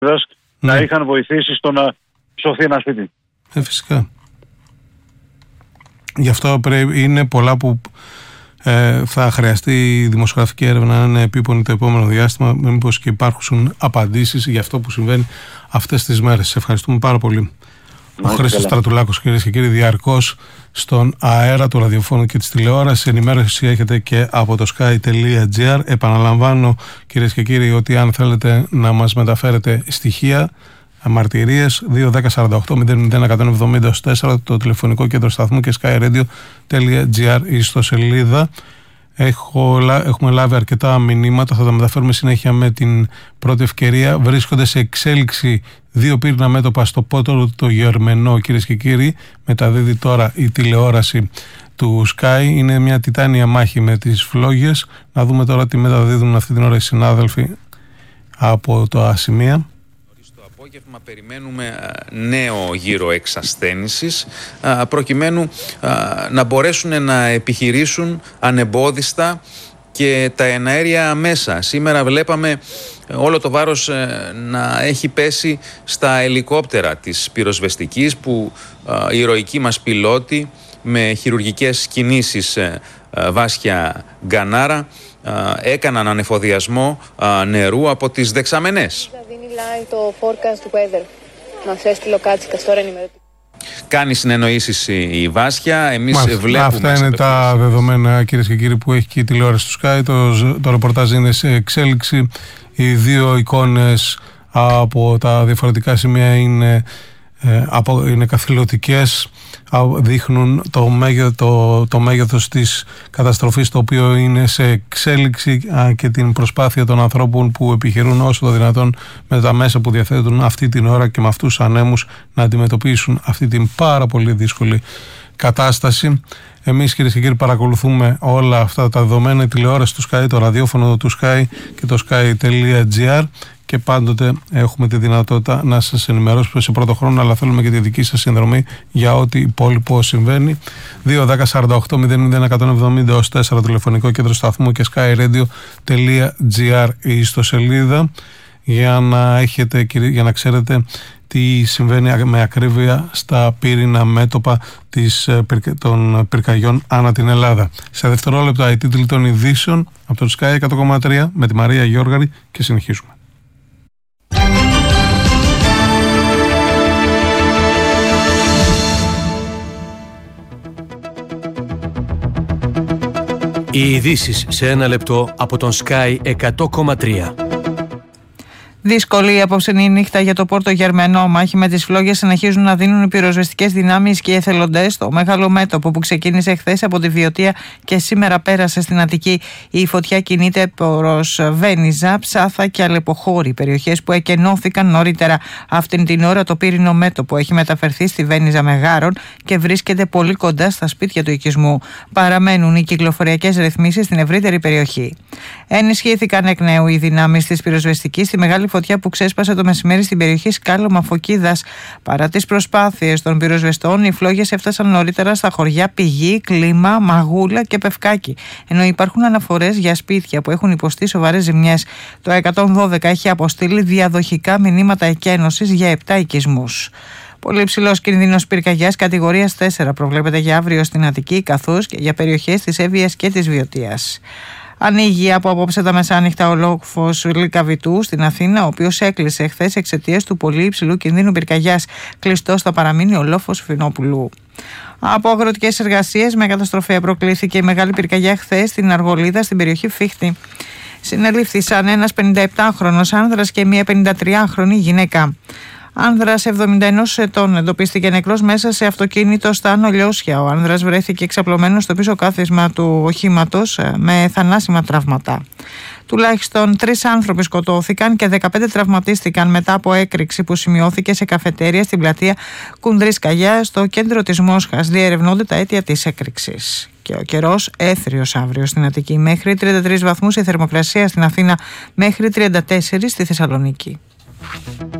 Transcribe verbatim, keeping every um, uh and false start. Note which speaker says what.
Speaker 1: να είχαν βοηθήσει στο να σωθεί ένα σπίτι.
Speaker 2: Ε, φυσικά. Γι' αυτό πρέπει, είναι πολλά που ε, θα χρειαστεί η δημοσιογραφική έρευνα να είναι επίπονη το επόμενο διάστημα, μήπως και υπάρχουν απαντήσεις για αυτό που συμβαίνει αυτές τις μέρες. Σε ευχαριστούμε πάρα πολύ. Ο Χρήστος Στρατουλάκος, κυρίες και κύριοι, διαρκώς στον αέρα του ραδιοφώνου και της τηλεόρασης. Ενημέρωση έχετε και από το sky τελεία gr. Επαναλαμβάνω, κυρίες και κύριοι, ότι αν θέλετε να μας μεταφέρετε στοιχεία, μαρτυρίες, δύο δέκα σαράντα οκτώ μηδέν μηδέν εκατόν εβδομήντα τέσσερα, το τηλεφωνικό κέντρο σταθμού, και skyradio τελεία gr η ιστοσελίδα. Έχω, έχουμε λάβει αρκετά μηνύματα, θα τα μεταφέρουμε συνέχεια με την πρώτη ευκαιρία. Βρίσκονται σε εξέλιξη δύο πύρινα μέτωπα στο Πότορο το Γερμενό, κυρίες και κύριοι. Μεταδίδει τώρα η τηλεόραση του Sky. Είναι μια τιτάνια μάχη με τις φλόγες. Να δούμε τώρα τι μεταδίδουν αυτή την ώρα οι συνάδελφοι από το Ασημία.
Speaker 3: Το απόγευμα περιμένουμε νέο γύρο εξασθένησης, προκειμένου να μπορέσουν να επιχειρήσουν ανεμπόδιστα και τα εναέρια μέσα. Σήμερα βλέπαμε όλο το βάρος να έχει πέσει στα ελικόπτερα της πυροσβεστικής, που οι ηρωικοί μας πιλότοι με χειρουργικές κινήσεις βάσια Γκανάρα έκαναν ανεφοδιασμό νερού από τις δεξαμενές.
Speaker 4: Το forecast weather. Μας έστειλε ο Κάτσικας τώρα ενημερωτικά.
Speaker 3: Κάνει συνεννοήσεις η Βάσια. Εμείς
Speaker 2: Μάλιστα,
Speaker 3: βλέπουμε.
Speaker 2: Αυτά είναι τα δεδομένα, κυρίες και κύριοι, που έχει και η τηλεόραση του Sky. Το, το ρεπορτάζ είναι σε εξέλιξη. Οι δύο εικόνες από τα διαφορετικά σημεία είναι, ε, από, είναι καθηλωτικές. Δείχνουν το, μέγε, το, το μέγεθος της καταστροφής, το οποίο είναι σε εξέλιξη, α, και την προσπάθεια των ανθρώπων που επιχειρούν όσο το δυνατόν με τα μέσα που διαθέτουν αυτή την ώρα και με αυτούς τους ανέμους να αντιμετωπίσουν αυτή την πάρα πολύ δύσκολη κατάσταση. Εμείς, κυρίες και κύριοι, παρακολουθούμε όλα αυτά τα δεδομένα, η τηλεόραση του Sky, το ραδιόφωνο του Sky και το sky τελεία gr, και πάντοτε έχουμε τη δυνατότητα να σας ενημερώσουμε σε πρώτο χρόνο, αλλά θέλουμε και τη δική σας συνδρομή για ό,τι υπόλοιπο συμβαίνει. δύο δέκα σαράντα οκτώ μηδέν μηδέν εκατόν εβδομήντα τέσσερα, τηλεφωνικό κέντρο σταθμού, και skyradio τελεία gr η ιστοσελίδα, για να έχετε, για να ξέρετε τι συμβαίνει με ακρίβεια στα πύρινα μέτωπα της, των πυρκαγιών ανά την Ελλάδα. Σε δευτερόλεπτα οι τίτλοι των ειδήσεων από το Sky εκατό κόμμα τρία με τη Μαρία Γιώργαρη, και συνεχίζουμε.
Speaker 5: Οι ειδήσεις σε ένα λεπτό από τον Sky εκατό κόμμα τρία.
Speaker 6: Δύσκολη η απόψινή νύχτα για το Πόρτο Γερμενό. Μάχη με τις φλόγες συνεχίζουν να δίνουν οι πυροσβεστικές δυνάμεις και οι εθελοντές στο μεγάλο μέτωπο που ξεκίνησε χθες από τη Βιωτία και σήμερα πέρασε στην Αττική. Η φωτιά κινείται προς Βένιζα, Ψάθα και Αλεποχώρη, περιοχές που εκενώθηκαν νωρίτερα. Αυτήν την ώρα το πύρινο μέτωπο έχει μεταφερθεί στη Βένιζα Μεγάρων και βρίσκεται πολύ κοντά στα σπίτια του οικισμού. Παραμένουν οι κυκλοφοριακές ρυθμίσεις στην ευρύτερη περιοχή. Ενισχύθηκαν εκ νέου οι δυνάμεις της πυροσβεστικής στη μεγάλη φωτιά που ξέσπασε το μεσημέρι στην περιοχή Σκάλωμα Φωκίδας. Παρά τις προσπάθειες των πυροσβεστών, οι φλόγες έφτασαν νωρίτερα στα χωριά Πηγή, Κλίμα, Μαγούλα και Πευκάκι, ενώ υπάρχουν αναφορές για σπίτια που έχουν υποστεί σοβαρές ζημιές. Το εκατόν δώδεκα έχει αποστείλει διαδοχικά μηνύματα εκένωσης για επτά οικισμούς. Πολύ υψηλός κίνδυνος πυρκαγιάς κατηγορίας τέσσερα προβλέπεται για αύριο στην Αττική, καθώς και για περιοχές της Εύβοιας και της Βιωτίας. Ανοίγει από απόψε τα μεσάνυχτα ο λόφος Λυκαβητού στην Αθήνα, ο οποίος έκλεισε χθες εξαιτίας του πολύ υψηλού κινδύνου πυρκαγιάς. Κλειστός θα παραμείνει ο λόφος Φινόπουλου. Από αγροτικές εργασίες με καταστροφέα προκλήθηκε η μεγάλη πυρκαγιά χθες στην Αργολίδα, στην περιοχή Φίχτη. Συνελήφθησαν ένας πενηνταεπτάχρονος άνδρας και μία πενηντατριάχρονη γυναίκα. Άνδρας εβδομήντα ενός ετών εντοπίστηκε νεκρός μέσα σε αυτοκίνητο στα Άνω Λιώσια. Ο άνδρας βρέθηκε εξαπλωμένος στο πίσω κάθισμα του οχήματος με θανάσιμα τραύματα. Τουλάχιστον τρεις άνθρωποι σκοτώθηκαν και δεκαπέντε τραυματίστηκαν μετά από έκρηξη που σημειώθηκε σε καφετέρια στην πλατεία Κουντρής Καγιά στο κέντρο της Μόσχας. Διερευνώνται τα αίτια της έκρηξης. Και ο καιρός έθριος αύριο στην Αττική, μέχρι τριάντα τρεις βαθμούς η θερμοκρασία στην Αθήνα, μέχρι τριάντα τέσσερα στη Θεσσαλονίκη.